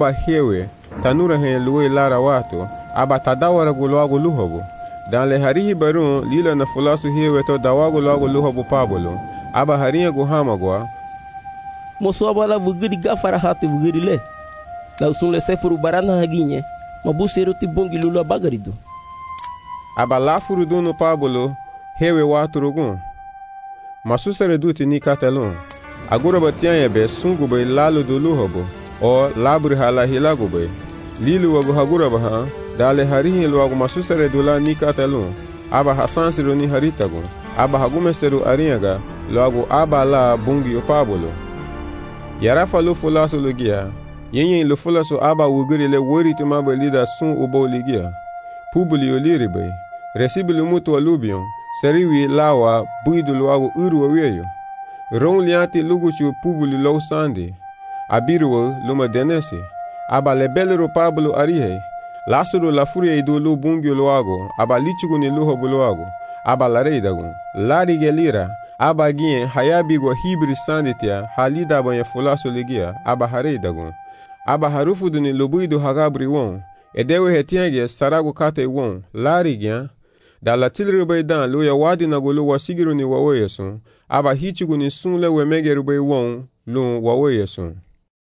aba hewe tanura he luwe lara watu aba tadawara gulwago luhobo dan le harihi barun lila na fulasu hewe to dawago lwago luhobo Pablo aba harinha guhamagwa moso abala vugiri gafara hati vugiri le la usun le sefuru barana haginye mabusero ti bongi lulu abagarido aba lafuru dunu Pablo hewe waturugun masusere duti ni katelon agura batianya be sungu be lalu dulu hobo o labri hala hilagu be lilu wagu hagura baha dale harihi lwagu masusere dula ni katelon aba hasansiru ni haritagu aba hagumesteru ariaga lwagu aba la bungi o Pablo yarafa lu fulasu lugia yenye lu fulasu aba wugiri le wori tumaba lida sun ubo ligia pubuli oliribe resibili mutu alubion seriwi lawa buidu lwagu uru weyo ron liati luguchu pubuli low sandi abiruwa luma denese aba lebelero Pablo arihe lasuru la furie do lu bungi lwagu aba lichugu ni luho bulwagu aba lareidagu lari gelira aba gien hayabigwa hibri sanditia halida banya fulasu ligia aba hareidagu aba harufu duni lubuidu hagabri won edewe hetienge saragu kate won lari gien da la tilre bay dan lo ya wadi na golo wasigiru ni waweyesun aba hichigu ni sunle wemegeru bay won lo waweyesun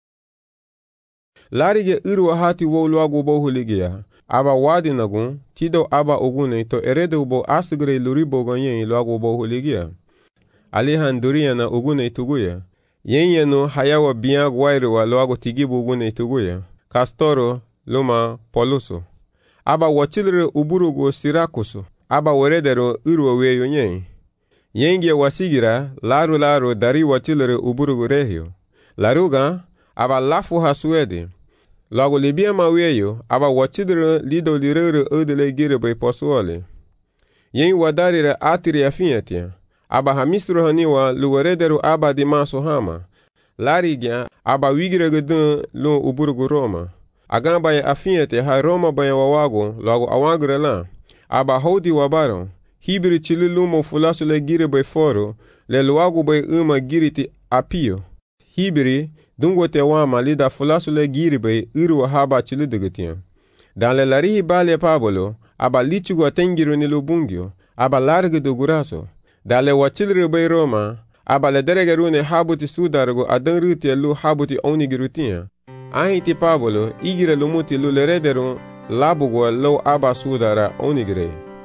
larige irwa hati wo lwago bo huligia aba wadi na gun tido aba ogune to erede bo asigre luribo gonyen lwago bo huligia alihan duriya na ogune tuguya yenye no hayawa biang wairo wa lwago tigibu ogune tuguya Castoro luma poluso aba wachilre uburugo Sirakuso aba weredero irwa weyo nye yenge wasigira laru dari wachilre uburugo Regio laruga aba lafu hasuede lago libia maweyo aba wachilre lido lirere odele girebe posuole yen wadarire atiri afiatia aba hamisro haniwa luweredero aba di maso hama larigya aba wigire lo uburugo Roma agamba ya afiate ha Roma baya wawago lago awagre la aba hodi wabaro hibiri chililu mo fulasu le gire bay foro le luagu bay giriti apio hibiri dungo te wama lida fulasu le gire bay iru haba chilidigetian dan le larihi bale Pablo aba lichugo atengiru ni lubungio aba large do guraso dan le wachilre bay Roma aba le deregerune habuti sudargo adan ruti lu habuti onigirutia ahiti Pablo igire lumuti lu leredero labugwa lo aba sudara onigre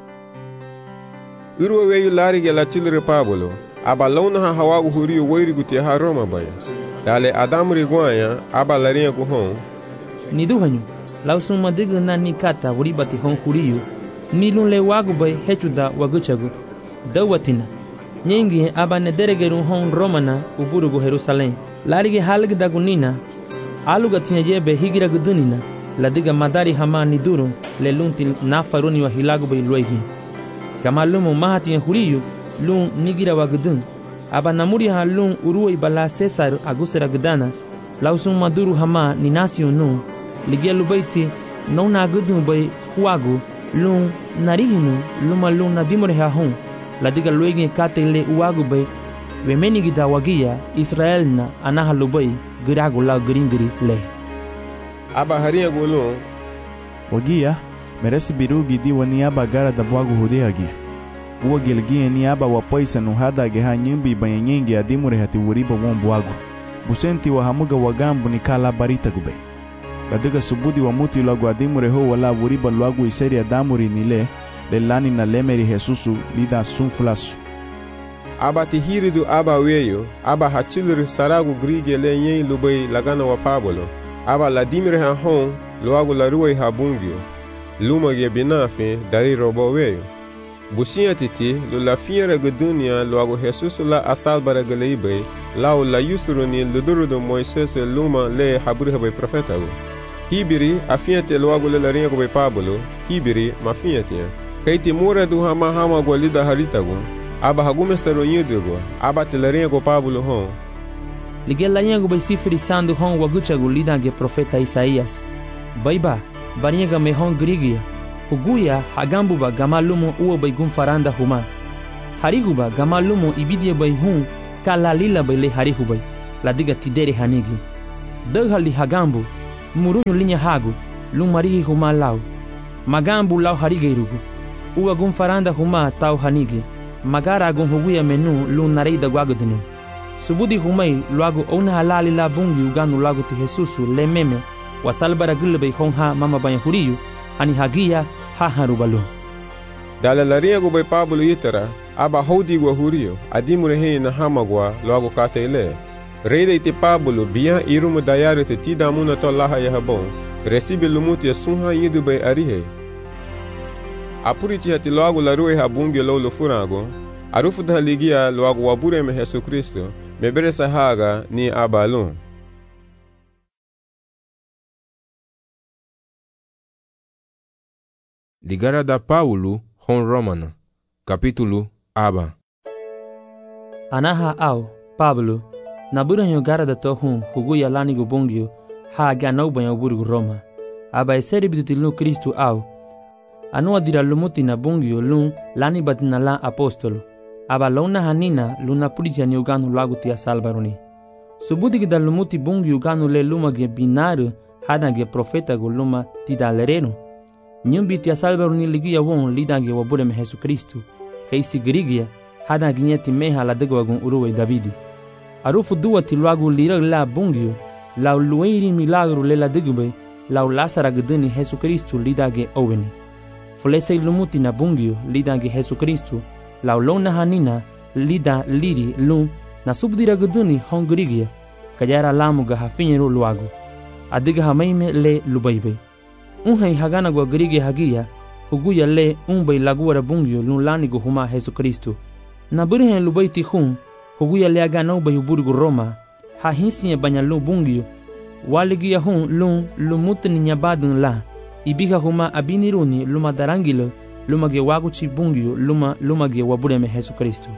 irwe weyu larige la chilre Pablo aba lona ha hawagu huriyo wairiguti ha Roma baya dale adam rigwanya aba laria gu hon ni duhanyu lausun madiga na ni kata wuribati hon huriyo ni lunle wagu bay hechuda waguchagu dawatina nyengi aba ne deregeru hon Romana uburugu Jerusalem larige halge dagunina aluga tinyejebe higira gudunina ladiga madari hama ni duro le lunti na faruni wa hilagu bay loigi kama lumo mahati ya huriyo lun nigira wa gudun aba namuri ha lun uruwa bala Cesar agusera gudana lausun maduru hama ni nasio nu ligia lubaiti nona gudun bay huagu lun narihinu luma lun nadimore ha hon ladiga loigi katele uagu bay wemeni gida wagia Israel na anaha lubay giragu la gringiri le aba haria golo wagia meresi birugi di wani aba gara da bwagu hudeagi uwa gilgie ni aba wapaisa no hada ge ha nyimbi banyengi adimure hati wuriba won bwagu busenti wa hamuga wagambu ni kala barita gube ladiga subudi wa muti lagu adimure ho wala wuriba lagu iseri adamuri nile lelani na lemeri Jesusu lida sunflasu aba tihiridu aba weyo aba hachilri saragu grige le yen lubay lagana wa Pablo aba ladimire ha hon luagu la ruwe ha bungio luma ge binafe dari robo weyo busia titi lu la fiera gudunia luagu Jesus la asalbara geleibe lao la yusuru ni luduru do Moises luma le haburi be profeta hibiri afiate luagu le la ringo be Pablo hibiri mafiate kaiti mura du hama golida haritagu aba hagumestero nyudugo aba telerengo Pablo hon ligela nyango bay sifri sandu hon waguchagu lidange profeta Isaías baiba bariega me hon grigia uguya hagambuba gamalumo uo bay gumfaranda huma hariguba gamalumo ibidie bay hun kala lila bay le harihubay ladiga tidere hanigi daghali hagambu murunyo linha hago, lum marihi huma lau. Magambu lau harigeirugu. Ua gun faranda huma tau hanige. Magara gun huguya menu lum nareida guagodinu. Subudi humai luago ona halali la bungi uganu lago ti Jesusu le meme wasalbara gulbe honha mama banya huriyu ani hagia ha harubalu. Dalalaria go bay Pablo yitara aba hodi go huriyo adimure he na hamagwa luago katele. Reida ite Pablo biya irumu dayare te tidamuna to laha ya habon recibe lumuti ya sunha yidu bay arihe. Apuriti hati luago la rue habungi lolo furago arufu da ligia luago wabure me Jesu Kristo mebere sahaga ni abalon. Ligara da Paulo hon Romana capítulo aba. Anaha au Pablo na buranyo gara da tohun huguya lanigo bongyo ha ganau banyo burgu Roma. Aba eseri bidutilu Kristu au anu adira lumuti na bongyo lun lani batina la apostolo. Aba launa hanina luna pulitia ni uganu lagu tia salbaroni. Subudi gida lumuti bungi uganu le luma ge binaru hada ge profeta go luma tida lereno. Nyumbi tia salbaroni ligia won lida ge wabure me Jesu Kristu. Keisi grigia hada ginyeti meha la dego wagun uruwe Davidi. Arufu duwa ti lagu lira la bungi lau lueiri milagro le la degube lau lasara gedeni Jesu Kristu lida ge oweni. Fulese lumuti na bungi lida ge Jesu Kristu lau lona hanina lida liri lun na subdira guduni hongrigia kajara lamu ga hafinyero luago adiga hamaime le lubaibe unhai hagana gwa grige hagia huguya le unbai laguara bungyo lun lani go huma Jesu Kristo na burhen lubaiti hun huguya le agana ubai burgu Roma ha hinsi banya lu bungyo waligia hun lun lumutni nyabadun la ibiga huma abiniruni luma darangilo luma ge wagu chi bungyo luma ge wabure me Jesu Kristo.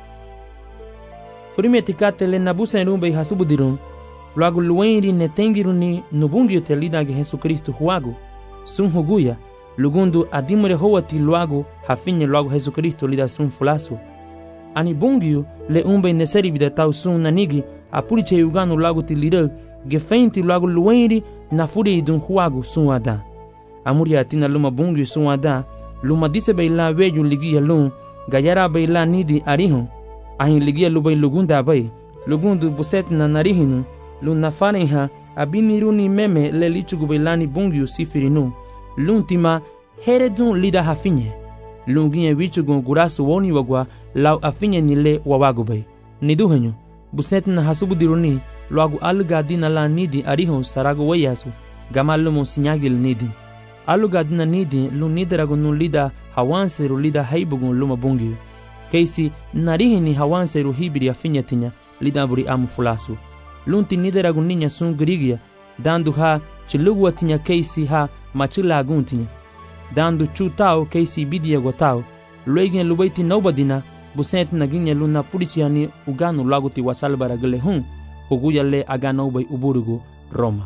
Furime tikate le nabusa rumbe hasubudirun luagu luenri ne tengiruni nubungyo te lida ge Jesu Kristo huagu sun huguya lugundu adimure hoati luagu hafinye luagu Jesu Kristo lida sun fulasu ani bungyo le umbe neseri bida tau sun nanigi apuriche uganu luagu ti lida ge feinti luagu luenri na furi idun huagu sun ada amuri atina luma bungyo sun ada luma dise baila weju ligia lun gayara baila nidi arihun ahin ligia lubai lugunda bai lugundu buset na narihinu lun nafaneha abiniruni meme le lichugu bailani bungyu sifirinu lun tima heredun lida hafinye lun ginye wichugu gurasu woni wagwa lau afinye nile wawagu bai niduhenyu buset na hasubudiruni luagu alga dina la nidi arihun saragu wayasu gamalumu sinyagil nidi aluga dina nidi lun nidaragu nun lida hawanseru lida haibugun luma bungi keisi narihini hawanseru hibiri afinya tinya lida buri amu fulasu lunti nidaragu ninya sun grigia dandu ha chilugu tinya keisi ha machila aguntinya dandu chutao keisi bidia gotao luegen lubaiti nobadina busent naginya luna purichiani uganu laguti wasalbara gele hun huguya le agano ubai uburugu Roma.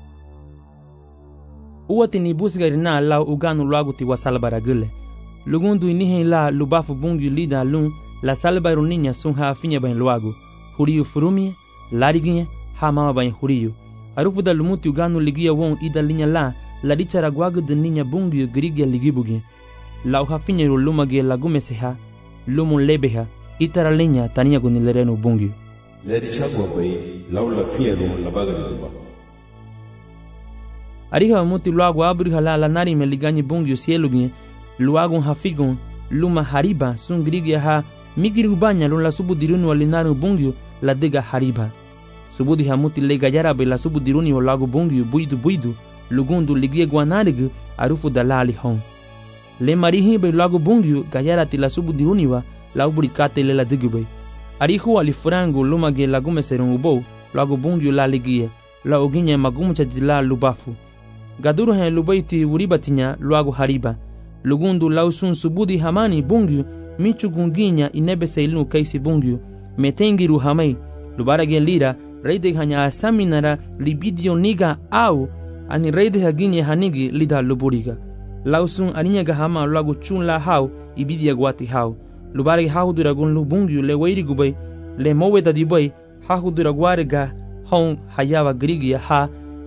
Uwati ni busgari na lau uganu laguti wasalbara gele. Lugundu inihe la lubafu bungi lida lun la salbaru ninya sun ha afinya bain luagu. Huriyu furumie, lariginye, ha mama bain huriyu. Arufu da lumuti uganu ligia won ida linya la dichara guagu de ninya bungi grigia ligibugi. Lau hafinya ru lumage lagumeseha, lumun lebeha, itara linya tania gunilerenu bungi. Ledi chagwa bai lau la finya ru la baga duba. Ariha muti luagu abriha la nari me liganyi bungi sielugi. Luagun hafigun luma hariba sun grigia ha migirigu banya lun la subudiruni walinaru bungyu la dega hariba subudi hamuti le gajara be la subudiruni walagu bungyu buidu lugundu ligia guanarigu arufu dalali hon le marihi be lagu bungyu gajara ti la subudiruni wa la ubrikate le la digube arihu alifurangu luma ge lagume serun ubo lagu bungyu la ligia la oginya magumucha la lubafu gaduru hen lubaiti uribatinya lagu hariba lugundu lausun subudi hamani bungyu michu gunginya inebe seilu kaisi bungyu metengiru hamai lubarage lira reide hanya asaminara libidio niga au ani reide haginye hanigi lida luburiga lausun aninya gahama lagu chun la hau ibidia gwati hau lubarage hau duragun lubungyu le weiri gubai le moweda dibai hau duragwarega hon hayawa grigia ha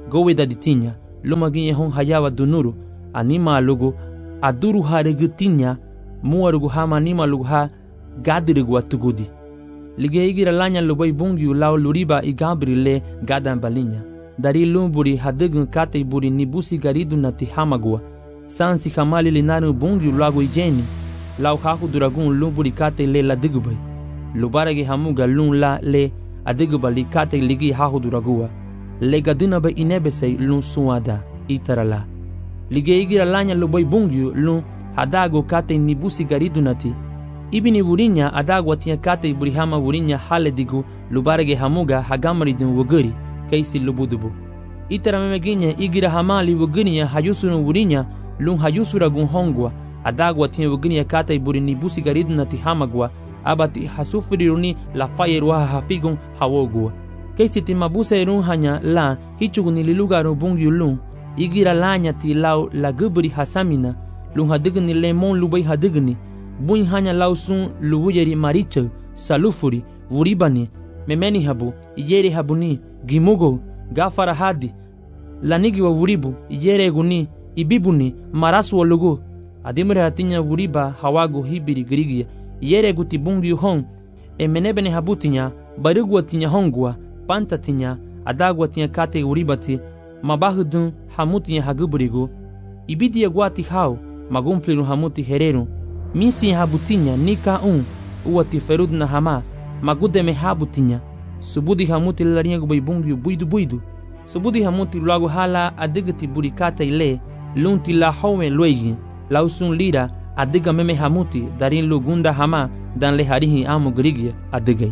gowe da ditinya luma ginye hon hayawa dunuru anima lugu aduru haregu tinya muarugu hama anima lugu ha gadirigu atugudi lige igira lanya lubai bungiu lau luriba igabri le gadan balinya dari lumburi hadegun kate buri nibusi garidu nati hamagua sansi hamali linaru bungiu lagu ijeni lau haku duragun lumburi kate le ladigubai lubarage hamuga lun la le adiguba li kate ligi haku duragua le gaduna ba inebesei lun suada itarala lige igira lanya lubai bungiu lun hadago kate nibusi garidu nati ibini wurinya adagwa tia kate burihama wurinya haledigu lubarage hamuga hagamarидun wuguri kaisi lubudubu itara memeginya igira hamali wuguniya hayusunu wurinya lun hayusuragun hongwa adagwa tia wuguniya kate burini busi garidun nati hamagwa abati hasufiriruni la fayerwa hafigun hawogwa kaisi timabuse run hanya la hichuguni lilugaru bungyu lun igira lanya ti lau la guburi hasamina lun hadigni lemon lubai hadigni buin hanya lausun luwuyeri maricha salufuri wuribani memeni habu iyere habuni gimugo gafara hadi lanigi wa wuribu iyere guni ibibuni marasu lugu adimre hatinya wuriba hawago hibiri grigia iyere guti bungi hon emenebene habutinya barugu atinya hongwa pantatinya adagwa tinya kate wuribati mabahudun hamutinya haguburigo ibidi yagwati hao magumfliru hamuti hereru misi habutinya nika uati ferud na hama magudeme habutinya subudi hamuti laringa gubai bungiu buidu subudi hamuti lagu hala adigati burikata ile lunti la howe luegi lausun lira adiga meme hamuti darin lugunda hama dan le harihi amo grigia adigai.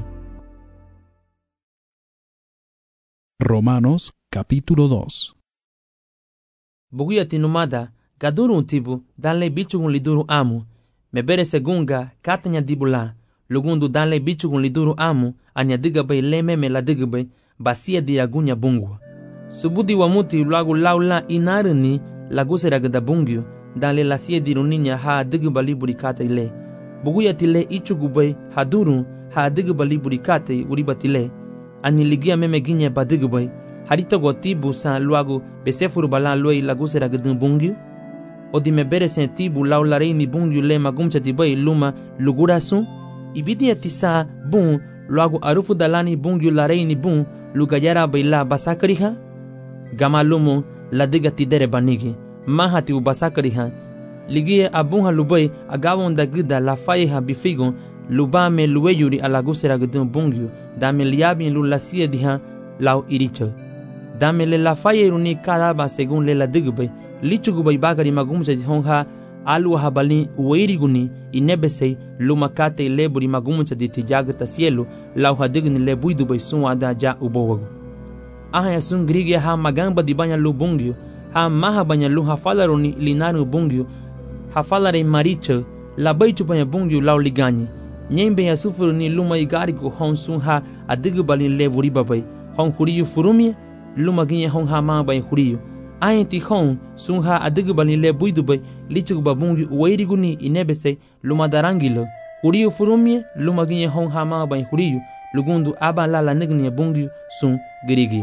Romanos capítulo 2. Buguya tinumada gaduru tibu dan le bichugun liduru amo mebere segunga katanya dibula lugundu danle bichugun liduru amu anya digabay lememe la digabay basia diagunya bungwa subudi wamuti lagu laula inarni lagusera gada bungyo danle lasia diruninya ha digabali burikata ile buguya tile ichugubay haduru ha digabali burikata uribatile ani ligia meme ginya badigabay harito gotibu sa luagu besefuru balan loi lagusera gada bungyo odi mebere sentibu laularei ni bungyu le magumcha tibai luma lugurasu ibidi atisa bun luagu arufu dalani bungyu larei ni bun lugayara baila basakariha gamalumu ladiga tidere banigi mahati u basakariha ligie abunha lubai agawon dagida la faiha bifigon lubame luweyuri alagusera gudun bungyu dame liabin lulasia diha lau iricho dame le la fayeruni kadaba según le la digubay lichugubay bagari magumja honha alu habali uweiriguni inebesei lumakate leburi magumja di tijagata cielo lau hadigni le buidubay sunwada ja ubowago aha yasun grigia ha magamba di banya lu bungyo ha maha banya lu hafalaruni linaru bungyo hafalare maricha la baichu banya bungyo lau liganyi nyembe ya sufuruni luma igarigo honsun ha adigubali le buribabay hon huriyu furumie luma ginye hong hama bay huriyo ayenti hong sunha adigubali le buidubay lichugba bungi uweiriguni inebese luma darangilo huriyo furumie luma ginye hong hama bay huriyo lugundu aba la nigni bungi sun girigi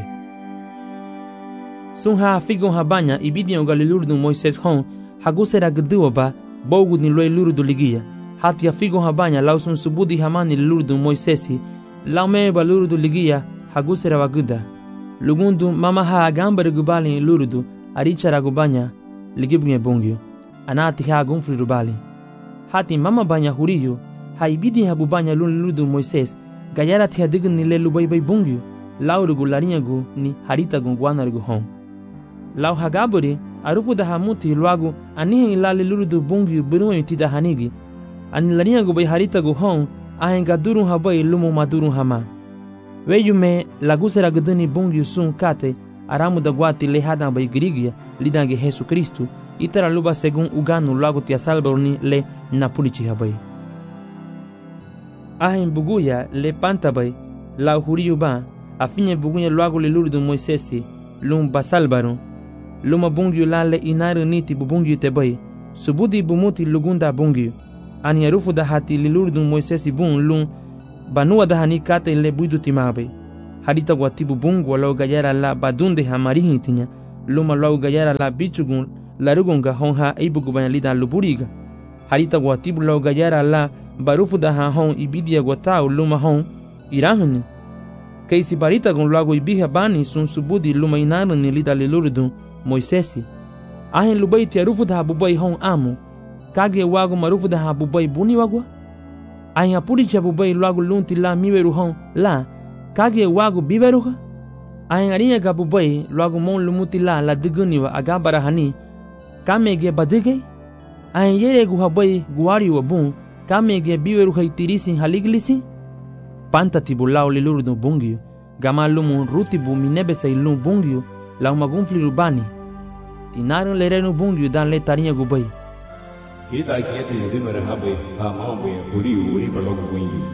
sunha figon habanya ibidi galilurdu Moises hong hagusera gduoba bogudni loy lurdu ligia hatia figon habanya lausun subudi hamani lurdu Moisesi laume balurdu ligia hagusera waguda lugundu mama ha agambare gubali lurudu arichara gubanya ligibunye bungyo anati ha gunfri rubali hati mama banya huriyo haibidi ha bubanya lurudu Moises gayara ti hadigni le lubai bay bungyo laurugu larinyagu ni harita gungwana rugu hom lau hagaburi arufu da hamuti luagu anihin ilali lurudu bungyo biruwa tida hanigi ani larinyagu bay harita gu hom ahenga durun habai lumu madurun hama weyume lagusera guduni bungyu sun kate aramu da guati lehada bay grigia lidange Jesu Kristu itara luba segun uganu lagu tia salborni le napulichi habai ahen buguya le pantabay la huriyu ba afinye buguya lagu le lurdu Moisesi lum basalbaru luma bungyu la le inaru niti bubungyu tebay subudi bumuti lugunda bungyu ani arufu da hati le lurdu Moisesi bun lum banua da hani kate le buidu timabe harita guatibu bungu lo gayara la badunde hamarihi tinya luma lo gayara la bichugun larugunga honha ibugu banalida luburiga harita guatibu lo gayara la barufuda ha hon ibidia guatau luma hon irahuni keisi barita gon lago ibiha bani sun subudi luma inaru ni lida lilurdu Moisesi ahin lubai tia rufuda habubai hon amu kage wago marufuda habubai buni wagwa ahin apuri cha bubai lago lunti la miweru hon la kage wago biveruha ahin arinya gabubai lago mon lumuti la diguniwa agabara hani kamege badige ahin yere guhabai guari wabun kamege biveruha itirisi haliglisi panta tibulau lilurdu bungio gamalumu rutibu minebesa ilum bungio la magunfli rubani tinaru lerenu bungio dan le tarinha gubai kita kieti dimere habe ha mambe uri balogu bungi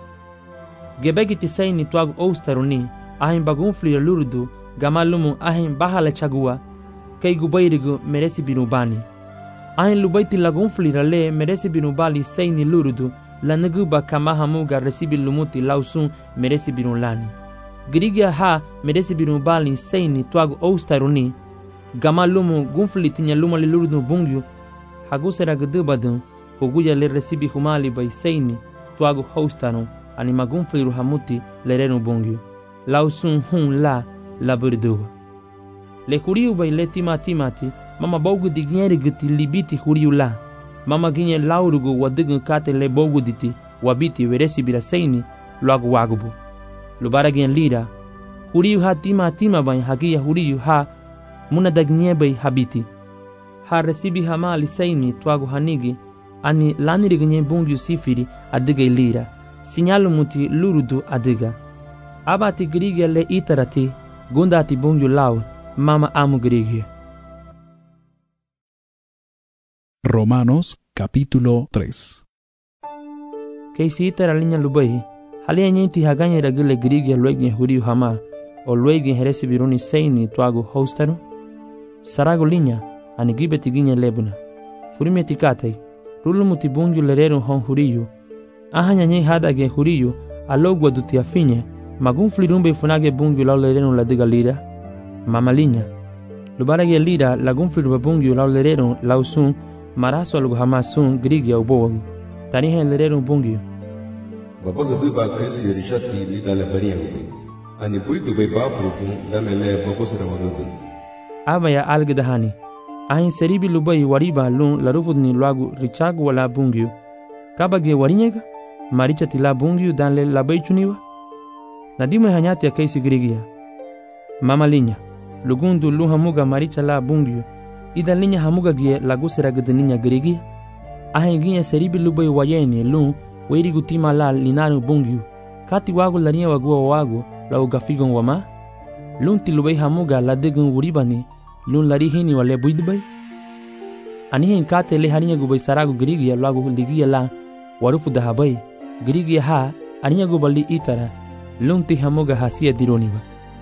gebegi tisaini tuagu oustaruni ahin bagunfli lurdu gamalumu ahin bahala chagua kei gubairigu meresi binubani ahin lubaiti lagunfli rale meresi binubali saini lurdu la naguba kama hamuga resibi lumuti lausun meresi binulani girigia ha meresi binubali saini tuagu oustaruni gamalumu gunfli tinya luma lilurdu bungyu hagusera gdubadun huguya le resibi humali bai saini tuagu houstanu anima gunfli ruhamuti lerenu bungyu lausun hun la burduwa le kuriu bai le timati mama bogu digneri gti libiti kuriu la mama ginye laurugu wadigun kate le bogu diti wabiti veresi bira saini luagu wagubu lubara gen lira kuriu ha tima bai hagia huriu ha muna dagnye bai habiti ha resibi hamali saini tuagu hanigi ani laniri gnye bungyu sifiri adiga lira sinyalu muti lurudu adiga abati grige le itarati gundati bungyu lau mama amu grige. Romanos capítulo 3. Keisi itara linya lubai halia nyenti haganya ragile grige luegne huriu hama o luegne heresi biruni saini tuagu hostaru sarago linya ani gibeti ginya lebuna furime tikatai rulumuti bungyu lereru hon huriu ahanya nyei hadage huriu alogwa duti afinye magunfli rumbe funage bungyu lau lereru ladiga lira mama linya lubarage lira lagunfli rumbe bungyu lau lereru lausun maraso algo hamasun grigya ubowagu tanihe lereru bungyu babaga duba krisi rishati lidale bariyangu ani buidu bai bafrukun damele babusra warudu abaya algdahani ahin seribi lubai wariba lun larufudni luagu richagu wala bungyu kabage warinyega maricha tila bungyu danle labai chuniwa nadime hanyati ya keisi grigya mama linya lugundu lu hamuga maricha la bungyu ida linya hamuga gie lagusera gdninya grigya ahin ginye seribi lubai wayeni lun weiri gutima la linaru bungyu kati wagu larinya wagu la ugafigon wama lun tilubai hamuga la degun wuribani lun lari hini wale buidbai anihin kate le harinya gubai saragu grigya lagu ligia la warufu dahabai grigya ha aninya gubali itara lun ti hamuga hasia dironiwa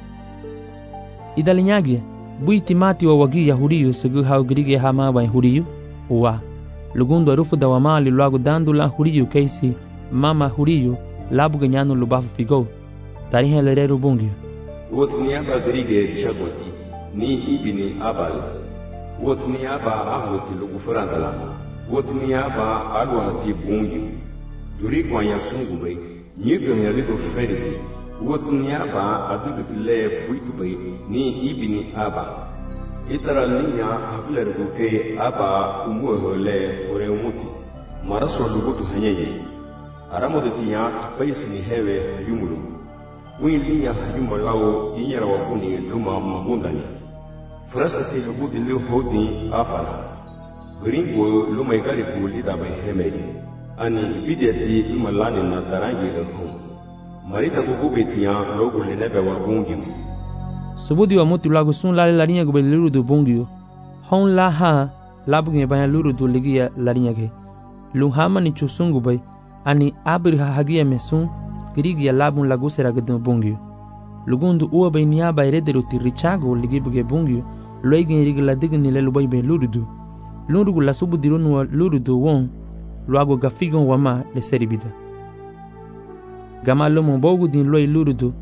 idalinyage buiti mati wa wagia huriyu segu hau grigya ha ma bai huriyu wa lugundu warufu dawamali lagu dandu la huriyu keisi mama huriyu labu ganyanu lubafu figo tarihe lereru bungyu wotniaka grigya rishagoti ni ibini abal wotniya ba ahluti lugu furandala wotniya ba alwati bungi duri kwanya sungu bai nyiga ya lido feriti wotniya ba adugu le buitu bai ni ibini aba itara linya habler guke aba umuho le ore umuti maraso lugu tu hanyaye aramodo tinya paisi ni hewe yumulu wilinya yumulawo inyara wakuni luma mabundani Frasati hubudi liu hodi afala. Gringo luma igari buli da bai hemedi. Ani bideti luma lani na tarangi lehum. Marita bubetiya logo lenebe wa bungim. Subudi wa muti lagu sun lali larinya gube luru du bungio. Hon la ha labuge banya luru du ligia larinya ge. Lunghama ni chusungu bai. Ani abir hagia mesun girigia labun lagu sera gedun bungio. Lugundu uwa bai niaba erederu ti richago ligibuge bungio. Loigin rigla digni le lubai be lurudu lurugu la subu dirunu wa lurudu won luago gafigon wama le seribida gama lomo bogu din loi lurudu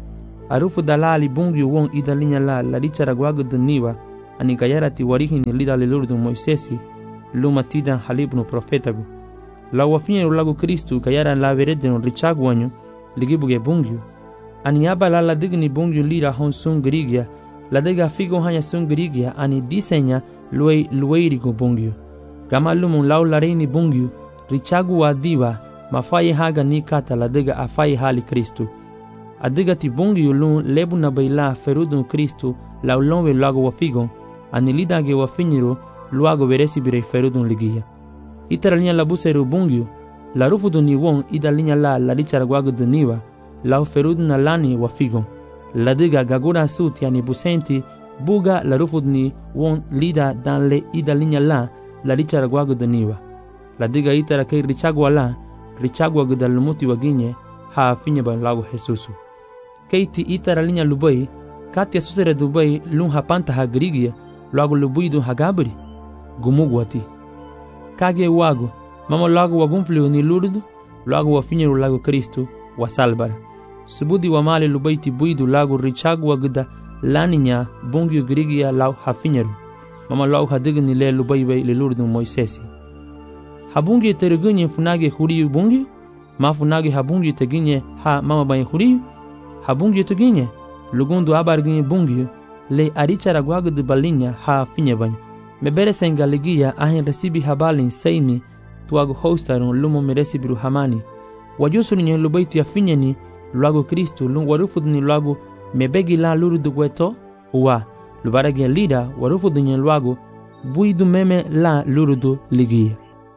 arufu dalali bungyu won idalinya la richara gwagu duniwa ani gayara ti warihini lida lelurdu Moisesi luma tidan halibnu profetagu la wafinyeru lagu Kristu gayara la veredenu richagu wanyu ligibuge bungyu ani aba la digni bungyu lira hon sun grigia la dega figo hanya sun grigia ani disenya lueirigo bungyu gama lumun lau lareini bungyu richagu wa diwa mafaye haga ni kata la dega afaye hali Kristu adiga ti bungyu lun lebu na baila ferudun Kristu la ulonwe lago wa figo ani lidage wa finyiru luago veresi birei ferudun ligia itara linya la buseru bungyu la rufudu ni won ida linya la richara gwagu duniwa la ferudun na lani wa figo la diga gagura suti ani busenti buga la rufudu ni won lida dan le ida linya la richara gwagu duniwa la diga itara kei richagwa la richagwa gudalumuti waginye ha finye ba lago Jesusu keiti itara linya lubai katia susere dubai lun hapanta ha grigia lago lubuidu hagabri gumugwati kage wago mama lago wagunfliu ni lurdu lago wafinyeru lago Kristu wa salbara subudi wa mali lubaiti buidu lago richagwa guda laninya bungyu grigia lau hafinyeru mama lago hadigni le lubai bai le lurdu Moisesi habungi teregunye funage huriyu bungi ma funage habungi teginye ha mama bai huriyu habungi teginye lugundu abarginye bungi le arichara gwagu de balinya ha finye bany mebere sengaligia ahin resibi habalin seini tuago hostarun lumo meresibiru hamani wajusuri nye lubaiti ya finye ni luago Kristu lung warufudu ni luago mebegi la lurudu gweto uwa lubarage lida warufudu nye luago buidu meme la lurudu ligia.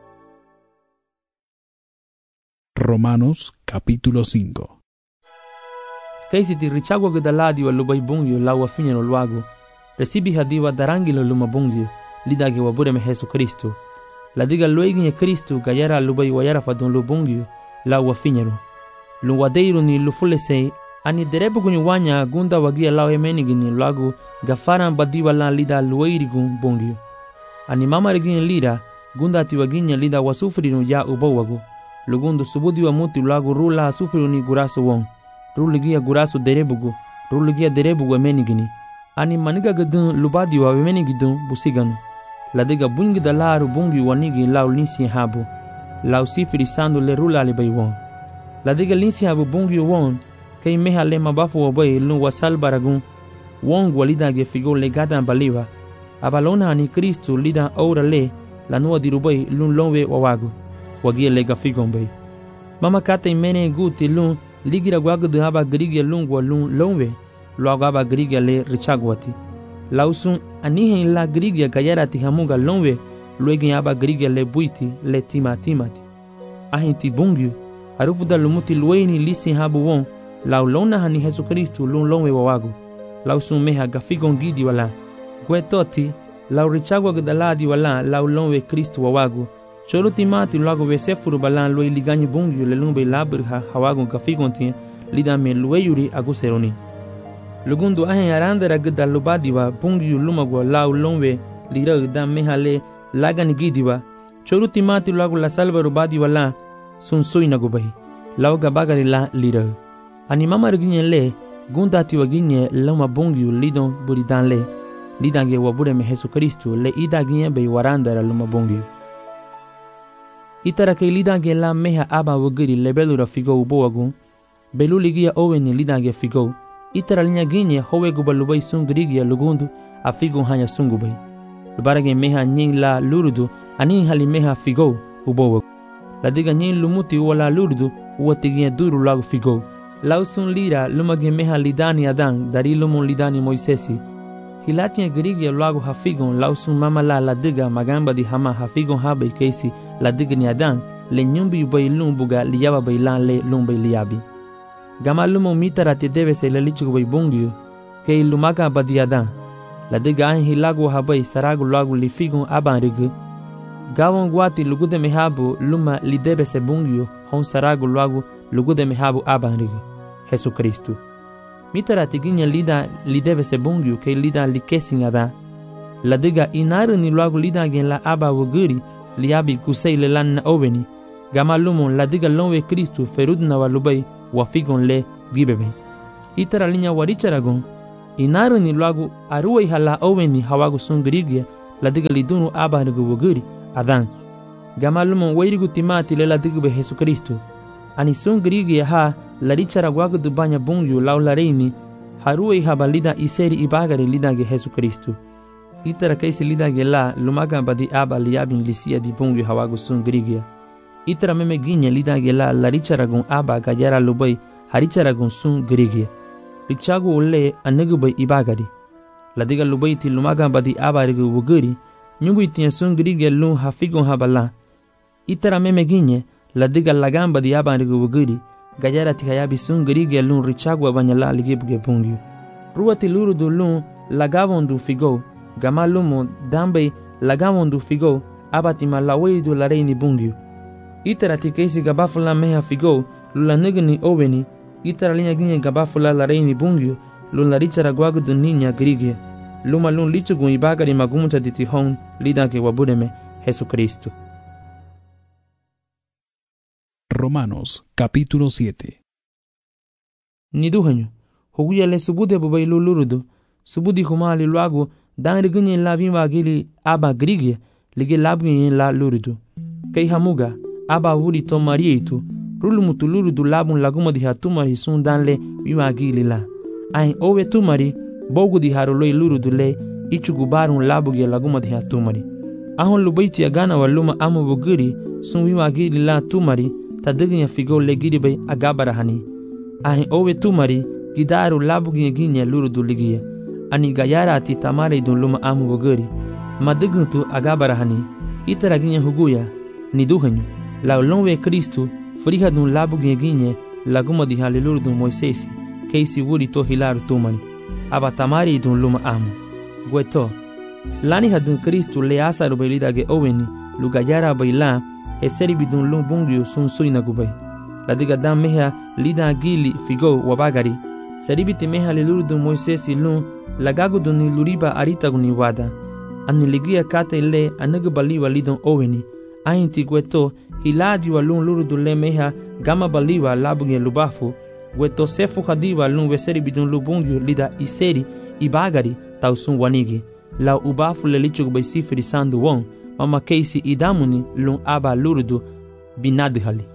Romanos capítulo 5. Kaisi ti richagwa gudaladi wa lubai bungyo la wa finye no luago resibi hadiwa darangilo luma bungyo lidage wa bureme Jesu Kristu la diga lueginye Kristu gayara lubai wa yara fadun lu bungyo la wa finye lu wadeiru ni lufulesei ani derebu gunyu wanya gunda wagia la emenigini luago gafaran badiwa la lida lueirigun bungyo ani mama regine lida gunda ti waginya lida wasufriru ya ubawago lugundu subudi wa muti luago rula sufriru ni guraso won ruligia guraso derebugu ruligia derebugu emenigini ani maniga gadun lubadi wa emenigidun busiganu ladiga bungi dalaru bungi wanigi lau linsi habu lau sifiri sandu le rula ali won ladiga linsi habu bungi won kay meha le mabafu wa bay lu wasal baragun won walida ge figo le gadan baliwa abalona ani Kristu lida ora le la nuwa dirubay lun lonwe wawago wagie le gafigon bay mama kata imene guti lun ligira gwagu de haba grigia lungwa lun lonwe luago haba grigia le richagwati lausun anihen la grigia gayara ti hamuga lonwe luegin haba grigia le buiti le timati ahin ti bungyu arufu da lumuti lueni lisi habu won lau lona hani Jesu Kristu lun lonwe wawago lausun meha gafigon gidi wala gwetoti lau richagwa gudaladi wala lau lonwe Kristu wawago cholo timati luago vesefuru balan lue liganyi bungyu le lumbe labirha hawago gafigonti lida me lueyuri aguseroni lugundu ahen arandera gudal lubadiwa bungyu lumago lau lonwe lira da mehale lagani gidiwa cholo timati luago la salva rubadiwa la sunsui nagubai lau gabagari la lira ani mama reginye le gunda tiwaginye lama bungyu lidon buridan le lidange wabure me Jesu Kristu le idaginye be warandera luma bungyu itara kay lidange la meha aba wagiri lebelura figo ubowagun beluligia oweni lidange figo itara linya ginye howe gubalubay sungrigia lugundu a figo hanya sungubay lubarage meha nyin la lurudu anin hali meha figo ubowagun ladiga nyin lumuti wala lurudu uwatigia duru lagu figo lausun lira lumage meha lidani adan dari lumun lidani Moisesi hilatia grigia lagu hafigon lausun mama la ladiga magamba di hama hafigon habe keisi ladiga ni adan le nyumbi bay lumbuga liyaba bay lan le lumbay liyabi gama lumu mitara te debe se lelichu bay bungyu kei lumaga badi adan ladiga an hilagu habay saragu lagu lifigon aban rigu gawon gwati lugude mehabu luma lidebe se bungyu hon saragu lagu lugude mehabu aban rigu Jesu Kristu mitara tiginya lida lidebe se bungyu kei lida likesin adan ladiga inaru ni lagu lida gen la aba wuguri liabi kusei le lan na oweni gama lumon ladiga lonwe Kristu ferudna walubay wafigon le gibebe itara linya waricharagon inaru ni luagu aruwa hala oweni hawagu sun grigia ladiga lidunu aba nugu woguri adan gamalumon wairigu timati le ladigu be Jesu Kristo ani sun grigia ha larichara wagu dubanya bungyu laulareini haruwa habalida iseri ibagare lidage Jesu Kristo itara kaisi lidage la lumaga badi aba liabin lisia di bungyu hawagu sun grigia itara meme ginya lidage la laricharagon aba gajara lubai haricharagon sun grigia richagu ulle anagu bay ibagari ladiga lubai ti lumaga badi abarigu wuguri nyugu itinya sun grigia lu hafigon habala itara meme ginye ladiga lagamba di abarigu wuguri gajara ti hayabi sun grigia lu richagu abanyala ligibuge bungyu ruwati lurudu lu lagavondu figo gamalumo dambe lagavondu figo abati malaweidu lareini bungyu itara ti kaisi gabafula meha figo lula negni oweni itara linya ginye gabafula lareini bungyu lula richara gwagu duninya grigia luma lun lichugun ibagari magumuta ditihon lidake wabudeme Jesu Kristo. Romanos capítulo 7. Niduhanyo huguya le subude bubai lulurudu subudi humali luagu dangri ginye la bimba gili aba grigia ligi labginye la lurudu kai hamuga aba wuri to marieitu rulumutu lurudu labun laguma di hatumari sun danle bimba gili la ain owe tumari bogu di haroloi lurudu le ichugubarun labuge laguma di hatumari ahon lubaiti agana waluma amu buguri sun bimba gili la tumari tadiginya figo le giri bay agabarahani ahin owe tumari gidaru labuginya ginya lurudu ligiya ani gayara ati tamare dun luma amu buguri madiguntu agabarahani itara ginya huguya niduhanyo la lonwe Kristo furiha dun labuginya ginya laguma di haliluru dun Moisesi keisi wuri to hilaru tumani aba tamare dun luma amu gweto lani hadun Kristo le asaru baylidage oweni lugayara bayla eseri bidun lum bungyo sun suina gubay ladiga dam meha lida gili figo wabagari seribiti meha lilurdu Moisesi lum lagagu duni luriba aritaguni wada ani ligia kate le anagu baliwa lidon oweni ainti gweto hiladi wa lum lurdu le meha gama baliwa labuge lubafu gweto sefu hadiwa lum weseri bidun lubungyo lida iseri ibagari tausun wanigi la ubafu le lichug bay sifiri sandu won mama keisi idamuni lun aba lurudu binadhali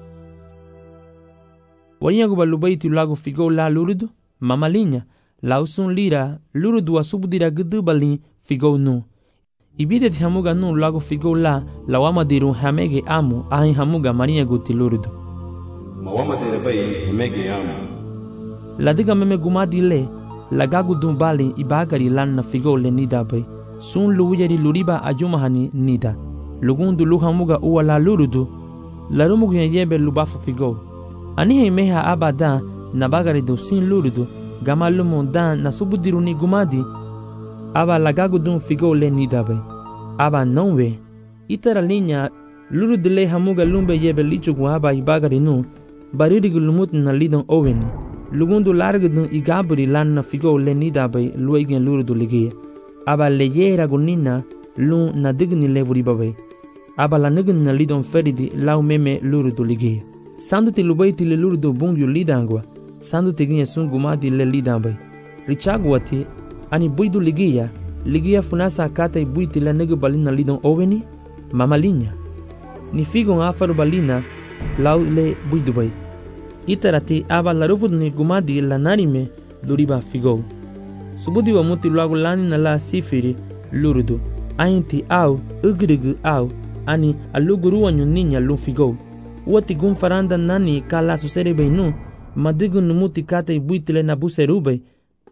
wanya guba lubaiti lagu figo la lurudu mama linya la usun lira lurudu wa subudira gudu bali figo nu ibide ti hamuga nu lagu figo la wama diru hamege amu ahin hamuga maria guti lurudu mawama dira bay hamege amu ladiga meme gumadi le lagagu dun bali ibagari lanna figo le nida bay sun luwiyari luriba ajumahani nida lugundu luhamuga uwa la lurudu larumugu yebe lubafu figo anihe meha abada nabagari do sin lurudu gamalumu dan nasubudiru ni gumadi aba lagagu dun figo le nida bay aba nonwe itara linya lurudu le hamuga lumbe yebe lichugu aba ibagari nu baririgu lumut na lidon oweni lugundu largu dun igaburi lanna figo le nida bay luegen lurudu ligiye aba leyera gunina lu na digni levuri babai aba la nigni na lidon feridi lau meme lurudu ligiye sanduti lubaiti le lurudu bungyu lidangwa sanduti ginye sungumadi le lidambai richagwati ani buidu ligiya funasa kata buiti la negu balina lidon oweni mamalinya ni figon afaru balina lau le buidu bai itarati aba la rufudu ni gumadi la narime luriba figo subudi wa muti lagu lani na la sifiri lurudu ainti au ugrigu au ani aluguru wanyu ninya lufigo wati gun faranda nani kala susere beinu madigu numuti kate ibuitile na buserube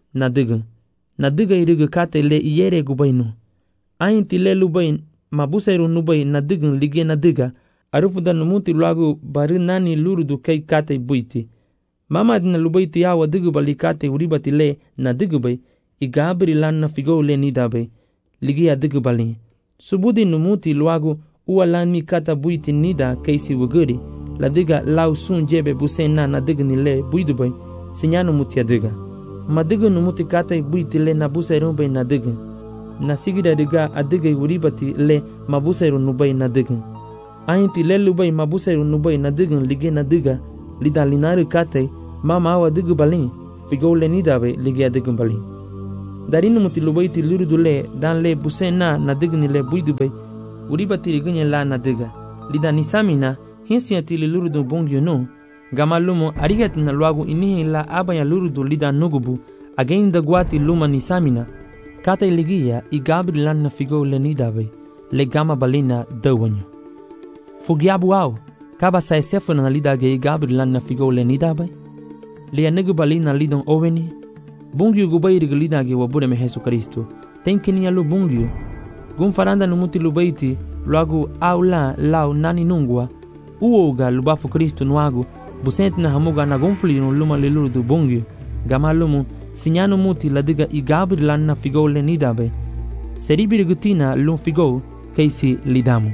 nadiga irigu kate le iyere gubainu ainti le lubain mabuseru nubai nadigu lige nadiga arufuda numuti lagu bari nani lurudu kai kate ibuiti mama dina lubaiti ya wadigu balikate uribati le nadigu bai igabri lanna figo le nidabe ligia digu bali subudi numuti luagu uwa lani kata buiti nida keisi wuguri ladiga lau sun jebe busena na digu ni le buidubay sinyanu muti adiga madigu numuti kata buiti le na busairu bay na digu na sigira diga adiga uribati le mabusairu nubay na digu ainti le lubay mabusairu nubay na digu lige na diga lida linari kate mama awa digu bali figou le nidabe ligia de gumbali. Darinu muti lubaiti lurudule dan le busena na digni le buidube uribati ligunye la na diga. Lida nisamina hinsiati li lurudu bongyo no gamalumo arigat na luagu inihi la abaya lurudu lida nugubu again da guati luma nisamina kata iligia i gabri lan na figou le nidabe le gama balina dawanyo. Fugiabu au kaba sa esefuna na lida ge i gabri lan na figou le nidabe le anugu balina lidon oveni bungyu gubairi lida ge wabure me Jesu Kristo tenkini alu bungyu gun faranda numuti lubaiti luagu aula lau nani nungwa uoga lubafu Kristo nuagu busent na hamuga na gonfli no luma le luru du bungyu gamalumu sinyano muti ladiga i gabri lan na figou le nidabe seribiri gutina lum figou keisi lidamu.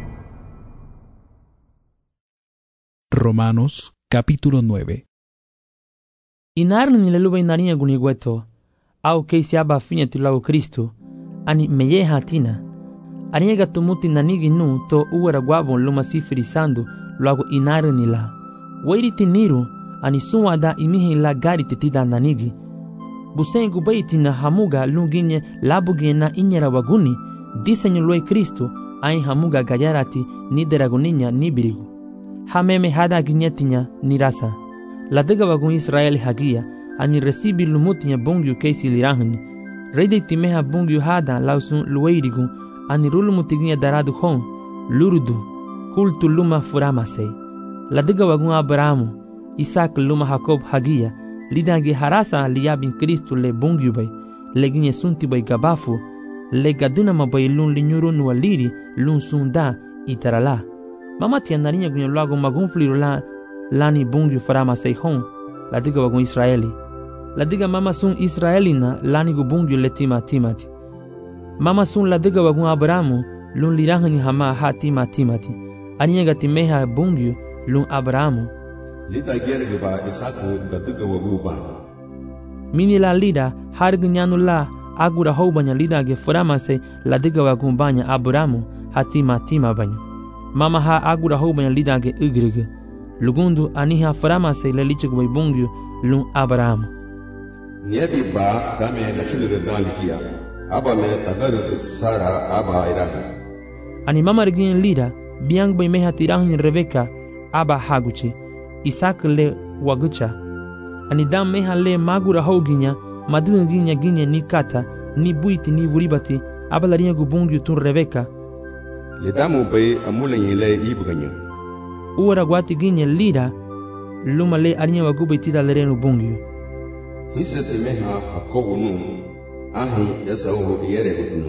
Romanos capítulo 9. Inarni ni leluba inaria gunigueto au keisi aba finya tilago Kristo ani meyeha tina aniega tumuti nanigi nu to uwara guabo luma sifirisando luago inarni la wairi tiniru ani suwa da imihi la gari titida nanigi busen gubaiti na hamuga lunginye labugie na inyera waguni disenyo luai Kristo ai hamuga gayarati ni deraguninya ni birigu hameme hada ginyetinya ni rasa ladega wagun Israeli hagia ani resibi lumutinya bongyu keisi lirahni reide timeha bongyu hada lausun lueirigu ani rulumutiginya daradu hon lurudu kultu luma furamase ladega wagun Abrahamu Isaac luma Jacob hagia lidangi harasa liyabin Kristo le bongyu bay leginye sunti bay gabafu le gadina mabay lun linyuro nualiri lun sunda itarala mama tianarinya gunya luago magunfliru la lani bungyu farama seihon ladiga wagun Israeli ladiga mama sun Israelina lani gu bungyu letima timati mama sun ladiga wagun Abrahamu lun lirahani hama hatima timati aniya gatimeha bungyu lun Abrahamu lida gerge ba Isaku gadiga wagu ba mini la lida hargu nyanu la agura houbanya lida ge farama se ladiga wagun banya Abrahamu hatima tima banya mama ha agura houbanya lida ge igrige lugundu aniha farama se leliche gubay bungyu lun Abrahamu niyabi ba dame la chilire dalikia aba me tagaru sara aba iraha ani mama regin lida biang bay meha tirahin Rebeka aba haguchi Isaac le wagucha ani dam meha le magura hoginya madun ginya ni kata ni buiti ni vuribati aba la ringa gubungyu tun Rebeka le damu bay amulen le ibganyu uwara gwati ginya lida luma le arinya wagubai tida lerenu bungyu hisete meha Jacobo nu ahi Esau yere gutinu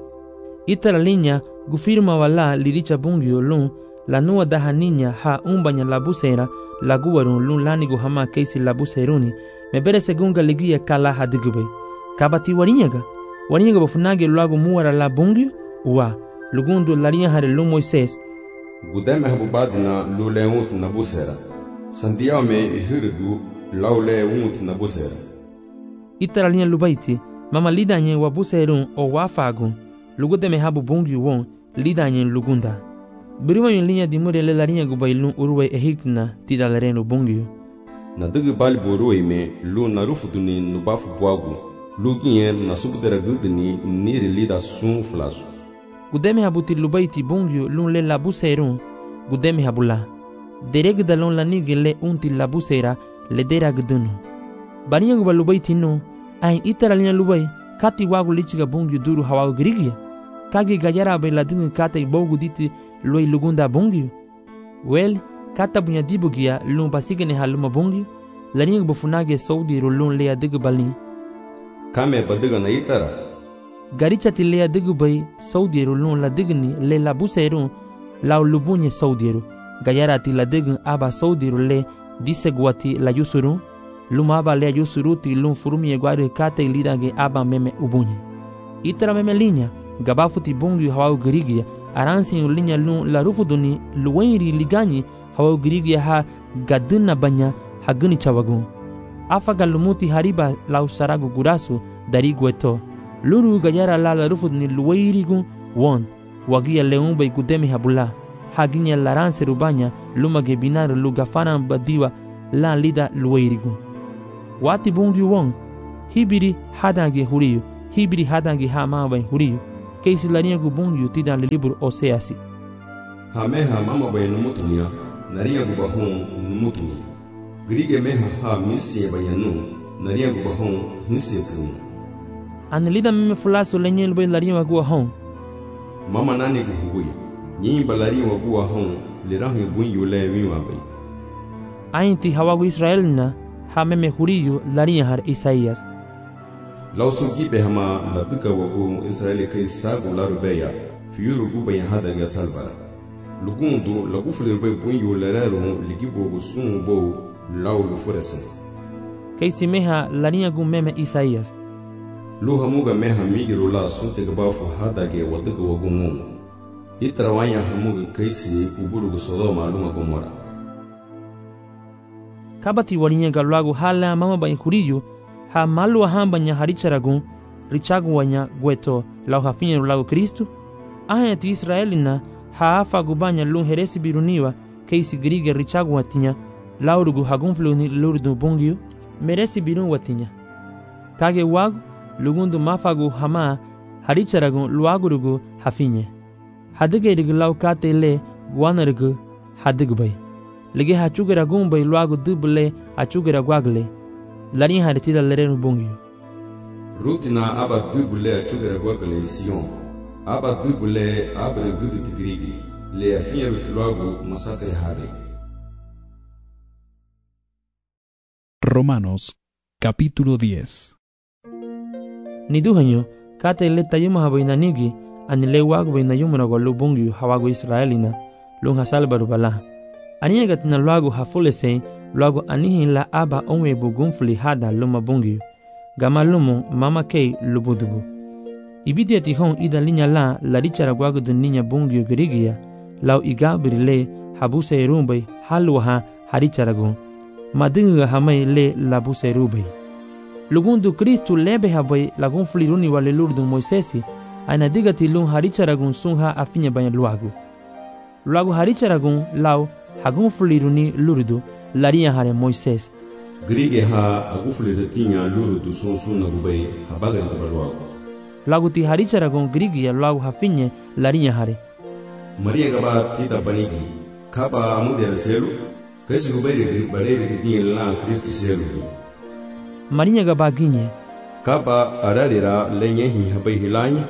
itara linya gufirma wala liricha bungyu lun la nuwa dahaninya ha umbanya labusera la guwarun lun lanigu hama keisi labuseruni mebere segunga ligia kala hadigube kabati warinyaga bafunage luago muwara la bungyu uwa lugundu larinya hare lun Moises gudeme habubadina lulewut na busera sandiao me hirgu laulewut na busera itara linya lubaiti mama lidanye wa buserun o wafagun lugudeme habu bungyu won lidanye lugunda biriwa yun linya dimure le larinya gubailun uruwe ehikna tida lerenu bungyu na digi bali boruwe me lu na rufuduni nubafu bwagu lu ginye na subudera gudini niri lida sun flasu gudeme habuti lubaiti bungyu lun le labuserun gudeme habula dereg dalon la nige le unti labusera le derag dunu barinya guba lubaiti no ain itara linya lubai kati wagu lichiga bungyu duru hawagu girigia kagi gajara be la dingi kata ibogu diti loi lugunda bungyu wel kata bunya dibugia lun basigene haluma bungyu laniga bufunage saudi lun le adig balni kame badiga na itara garicha tilea digu bay saudieru lun la digni le la buseru la lubunye saudieru gayara ti la dign aba saudieru le disegwati la yusuru luma aba le yusuru ti lun furumi egwari kate lidage aba meme ubunye itara meme linya gabafuti bungyu hawa girigia aransi linya lun la rufuduni luwairi ligani hawa girigia ha gadina banya haguni chawagun afaga lumuti hariba la usaragu gurasu dari gweto luru gayara la rufudni luwairigu won wagia leun bay gudemi habula haginya laranse rubanya lumage binar lugafana badiwa la lida luwairigu wati bungi wong hibiri hadange huriyo hibiri hadange hama bai huriyo keisi larinha gu bungi tida le libro Oseasi Hameha mama bai numutunia naria gu bahon numutunia grige meha ha misie bayanu naria gu bahon misie krum anelida meme fulaso lenyel bai larinha gu hon mama nani gu hubuya nyi balari wa gu hon le rahi bunyu le wiwa bai ainti hawagu Israel na ha meme huriyo larinha har Isaías lausu gibe hama la duka wa gu Israel kai sagu la rubeya fiuru gu bai hada ga salbara lugundu la gu fule bai bunyu le rero ligibo gu sun bo lau lu furesen keisi meha larinha gu meme Isaías luha muga meha migiru la sunte ga bafu hada ge wa duka wa gu ngun itrawanya hamuga keisi uburu gu Sodoma lunga Gomora kabati walinya galwagu hala mama bai huriyo ha malu hamba nya haricharagun richagu wanya gweto lau hafinye lagu Kristu ahaya ti Israelina ha afa gubanya lun heresi biruniwa keisi grige richagu watinya laurugu hagunfluni lurdu bungio meresi birun watinya kage wagu lugundu mafagu hama haricharagun luagurugu hafinye hadige dig lau kate le guanarugu hadig bai lege hachugera gumbai luagu dubule hachugera gwagle larinha haritida lerenu bungio rutina aba dubule hachugera gwagle Sion aba dubule abre gudu tigrigi le afinye rutiluagu masakre hade. Romanos capítulo 10. Niduhanyo kate le tayuma habainanigi anile wagu bainayumuna gwalu bungio hawagu Israelina lung hasalbaru bala aniagatina luagu hafulese luagu anihin la aba onwe bugunfuli hada luma bungio gama lumo mama kei lubudubu ibidia tihon ida linya la richara gwagu de ninya bungio gerigia lau igabiri le habuse rumbai halwaha haricharagun madinga hamai le labuse rubai lugundu Kristu lebe habai lagunfuli runi wale lurdu Moisesi aina digati lung haricharagun sunha afinya banya luagu haricharagun lau hagunfuli runi lurdu laria hare Moises grige ha agufuli tinya lurdu sunsun gubai habaga ndalwa lagu ti haricharagun grige lagu hafinye laria hare Maria gaba tita panigi kaba amude selu kasi gubai bare tinya la Kristu selu Maria gaba ginye kaba ararira lenye hi habai hilanya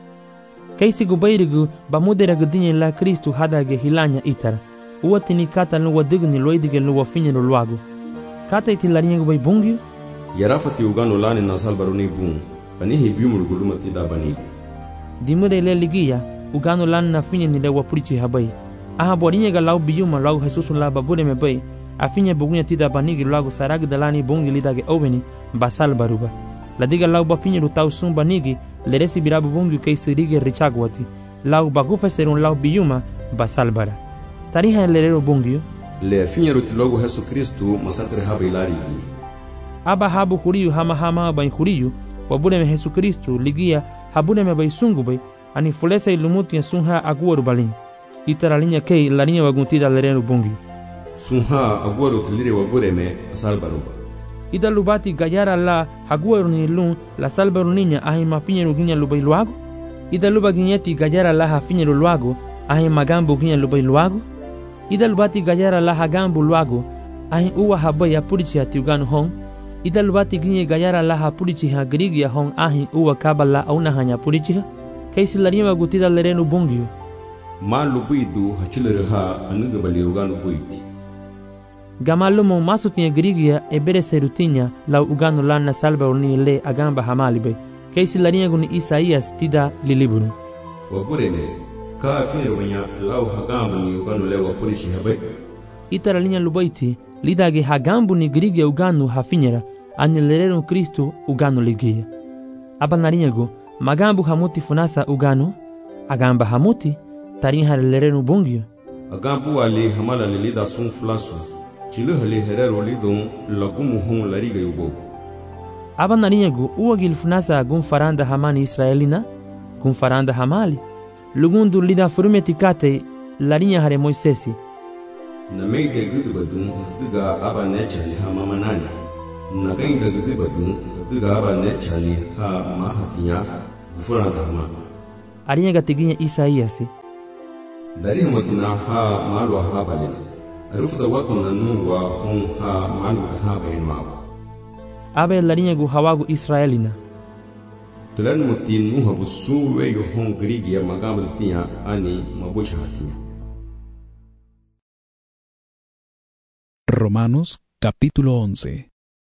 kaisi gubairigu bamudera gudinye la Kristu hadage hilanya itara uwatini kata luwa digni loidige luwa finye luagu kata iti larinye gubai bungio yarafati ugano lani na salbaruni bung panihi biumul guluma tida banigi dimure le ligia ugano lani na finye ni lewa purichi habai aha borinye ga lau biuma lau Jesusu la babure me bai afinye bugunya tida banigi luagu saragi dalani bungi lidage oveni basal baruba ladiga lau bafinye lutau sum banigi leresi birabu bungi kaisi rige richagwati lau bagufa serun lau biuma basal bara tariha lerero bungio le afinye rutilogu Yesu Kristu masakre habai lari aba habu huriyu hama bai huriyu wabune me Yesu Kristu ligia habune me bai sungu bai ani fulesa ilumuti ya sunha aguwaru balin itaralinya kei larinya waguntida lerero bungio sunha aguwaru tilire wabure me asal baruba ida lubati gayara la haguwaru ni lun la salbaru ninya ahi mafinye ruginya lubai luago ida luba ginyeti gayara la hafinye luago ahi magambo ginya lubai luago ida lubati gayara la hagambu luago ahi uwa habai ya purichi hati uganu hong ida lubati ginye gayara la ha purichi ha grigi ya hong ahi uwa kabala auna hanya purichi ha kaisi larima gutida lerenu bungio ma lubuidu hachilere ha anuga bali uganu buiti gamalumo masutinye grigi ya ebere serutinya la uganu lana salba uni le agamba hamalibe kaisi larima guni Isaías tida liliburu waburene ka firo banya lau hagambu ni uganu lewa purichi habai itara linya lubaiti lidage hagambu ni grigi uganu hafinyera anyelerero Kristu uganu ligia abanarinyago magambu hamuti funasa uganu agamba hamuti tarinha lerero bungio agambu ali hamala lida sun flasu chilu hali herero lidon lagumu hon lariga yubo abanarinyago uwagil funasa gun faranda hamani Israelina gun faranda hamali lugundu lida furumeti kate larinya hare Moisesi na meide gudu badun duga aba necha li hamama nani Nagain gagde batun gaba ne chani ha mahatinya gufuranda ma. Arinya gatiginya Isaías. Dari matina ha malu ha balin. Arufda wakuna nungwa hon ha malu ha bain ma. Abe larinya gu hawagu Israelina. Tulan mutin nuha busuwe yo hon grigia magamatinya ani mabushatinya. Romanos capítulo 11.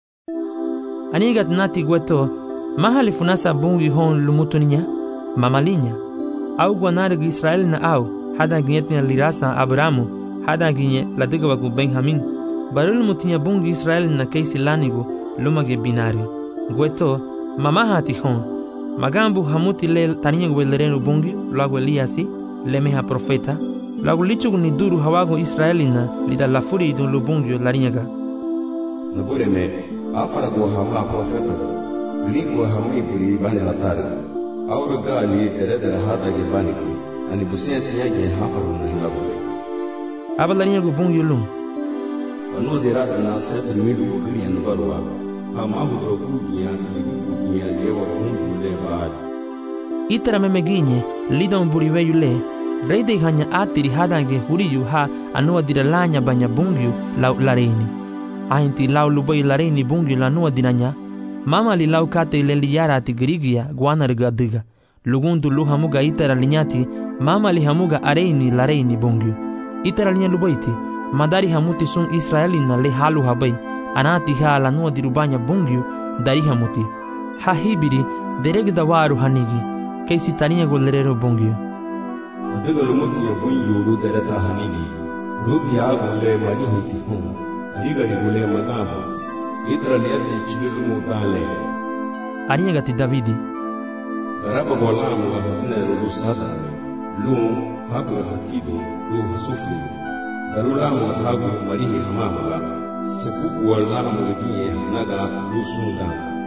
Anigat nati gueto mahali funasa bungi hon lumutuninya mamalinya au guanargu Israel na au hada ginyetnya lirasa Abramu hada ginye ladiga ku Benjamin barul mutinya bungi Israel na keisi lanigu lumage binari gueto mamahati hon magambu hamuti le taninya guelerenu bungi lagu Eliasi lemeha profeta lagu lichugu ni duru hawago Israelina lida lafuri idun lubungi larinyaga Nabure me afara go hama profeta grigo hama iburi bani latari awro gali ereda hada ge bani ani busiyati yage hafaru na hilabu abalaniya go bungi lum ano derada na sete midu go gri an barwa hama hudro kugiya kugiya lewa hundu le baad itara memeginye lidon buriwe yule reide hanya atiri hada ge huriyu ha anua diralanya banya bungi lau lareini ainti lau lubai lareini bungi lanua dinanya mama li lau kate leli yara ati grigia guanarga diga lugundu lu hamuga itara linyati mama li hamuga areini lareini bungi itara linya lubaiti madari hamuti sun Israelina le halu habai anati ha lanua dirubanya bungi dari hamuti ha hibiri deregda waru hanigi keisi tarinya golerero bungi adiga lumuti ya bungi ulu dereta hanigi ruti agule mali huti hum Ariga di gule magamba itra liati chigirumu tale arinya gati Davidi Garaba golamu wa hatina rusada lu hagu hakidu lu hasufu darulamu wa hagu marihi hamamala sepuku walamu giye naga lu sunda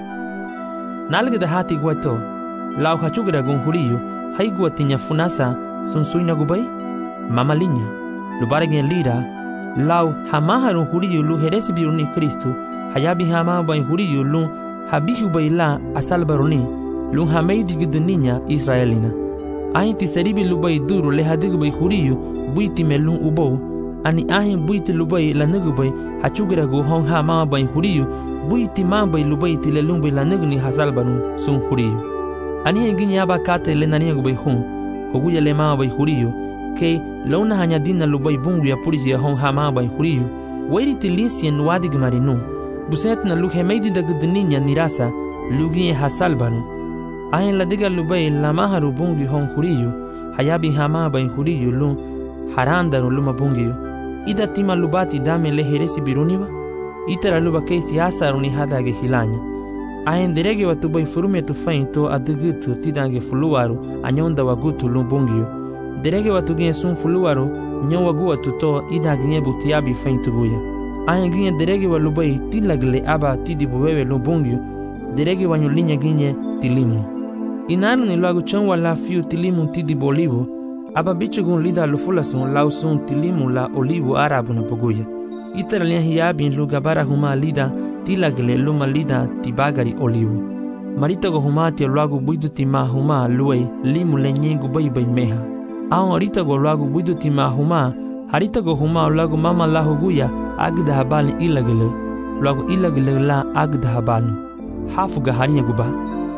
nalga da hati gwato lau hachugra gunhuriyo haigwa tinya funasa sunsuina gubai mamalinya lubargen lira lau hamaharu huriyo lu heresi biruni Kristo hayabi hama bai huriyo lu habihu baila asal baruni lu hameidi giduninya Israelina ainti seribi lu bai duru le hadigu bai huriyo buiti melun ubo ani ahin buiti lu bai lanugu bai hachugira go hon hama bai huriyo buiti ma bai lu bai tilelun bai lanugu ni hasal barun sun huriyo ani henginya aba kate le naniya bai hun hoguya le ma bai huriyo ke launa hanya dina lubai bungu ya purisi ya hon hama bai huriyu wairi tilisien wadig marinu buset na lu hemeidi da gudninya nirasa lugi hasal banu ayin ladiga lubai lamaharu bungu hon huriyu hayabi hama bai huriyu lu haranda luma bungu ida tima lubati dame le heresi biruniwa itara luba keisi asaruni hadage hilanya ayin derege watu bai furume tu fainto adugutu tidange fuluwaru anyonda wagutu lu bungu derege watu ginye sun fuluwaro nyon wagu watu to ida ginye butiabi faintuguya ayan ginye derege wa lubai tilagle aba tidi buwewe lubungyo derege wa nyulinya ginye tilimu inaru ni lagu chon wala fiu tilimu tidi bolivo aba bichugun lida lufulasun lausun tilimu la olivo arabu na poguya itara liya hiyabi lugabara huma lida tilagle luma lida tibagari olivo marita go huma tia lagu buidu tima huma luwe limu lenyengu bai meha Aon arita go lagu buidu tima huma harita go huma lagu mama la huguya agda habali ilagele lagu ilagele la agda habali hafu ga harinya guba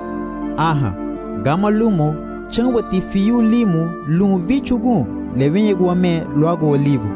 aha gama lumo chanwati fiu limu lumu vichugu levenye guame lagu olivo